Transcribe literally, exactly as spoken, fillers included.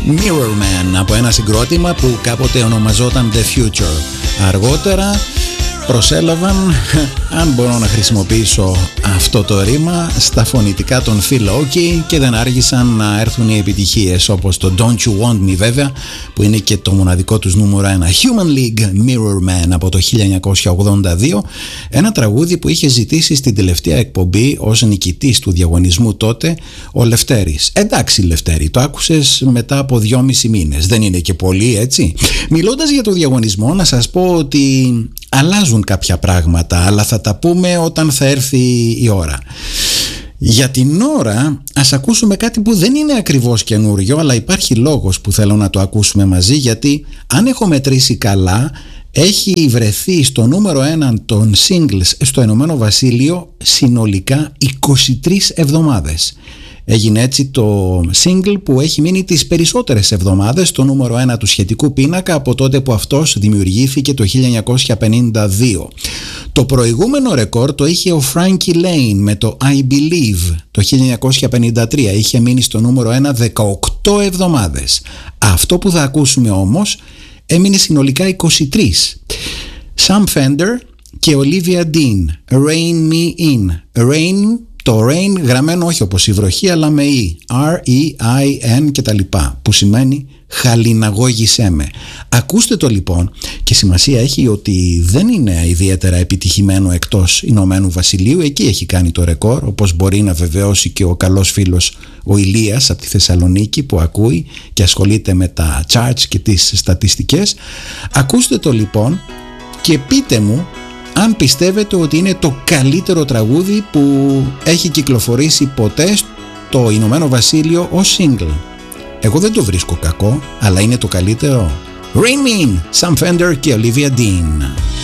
Mirror Man από ένα συγκρότημα που κάποτε ονομαζόταν The Future. Αργότερα προσέλαβαν, αν μπορώ να χρησιμοποιήσω αυτό το ρήμα, στα φωνητικά των Phil Oakey και δεν άργησαν να έρθουν οι επιτυχίες όπως το Don't You Want Me, βέβαια, που είναι και το μοναδικό τους νούμερο ένα. Human League, Mirror Man από το χίλια εννιακόσια ογδόντα δύο, ένα τραγούδι που είχε ζητήσει στην τελευταία εκπομπή ως νικητής του διαγωνισμού τότε ο Λευτέρης. Εντάξει Λευτέρη, το άκουσες μετά από δυόμισι μήνες, δεν είναι και πολύ, έτσι? Μιλώντας για το διαγωνισμό, να σας πω ότι αλλάζουν κάποια πράγματα, αλλά θα τα πούμε όταν θα έρθει η ώρα. Για την ώρα ας ακούσουμε κάτι που δεν είναι ακριβώς καινούριο, αλλά υπάρχει λόγος που θέλω να το ακούσουμε μαζί, γιατί αν έχω μετρήσει καλά, έχει βρεθεί στο νούμερο ένα των singles στο Ηνωμένο Βασίλειο συνολικά είκοσι τρεις εβδομάδες. Έγινε έτσι το single που έχει μείνει τις περισσότερες εβδομάδες στο νούμερο ένα του σχετικού πίνακα από τότε που αυτός δημιουργήθηκε το χίλια εννιακόσια πενήντα δύο. Το προηγούμενο ρεκόρ το είχε ο Frankie Lane με το I Believe το χίλια εννιακόσια πενήντα τρία. Είχε μείνει στο νούμερο ένα δεκαοκτώ εβδομάδες. Αυτό που θα ακούσουμε όμως έμεινε συνολικά είκοσι τρεις. Sam Fender και Olivia Dean, Rain Me In. Rain, το rain γραμμένο όχι όπως η βροχή αλλά με E, R-E-I-N και τα λοιπά, που σημαίνει χαλιναγώγησέ με. Ακούστε το λοιπόν, και σημασία έχει ότι δεν είναι ιδιαίτερα επιτυχημένο εκτός Ηνωμένου Βασιλείου. Εκεί έχει κάνει το ρεκόρ, όπως μπορεί να βεβαιώσει και ο καλός φίλος ο Ηλίας από τη Θεσσαλονίκη που ακούει και ασχολείται με τα charts και τις στατιστικές. Ακούστε το λοιπόν και πείτε μου αν πιστεύετε ότι είναι το καλύτερο τραγούδι που έχει κυκλοφορήσει ποτέ στο Ηνωμένο Βασίλειο ως single. Εγώ δεν το βρίσκω κακό, αλλά είναι το καλύτερο. Rain Me In, Sam Fender και Olivia Dean.